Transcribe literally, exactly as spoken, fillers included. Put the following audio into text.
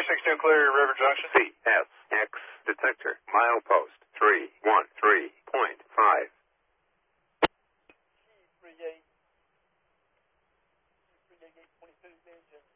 twenty-six two clear River Junction. C S X detector, milepost three one three point five. G three eight, G three eight eight twenty-two engine.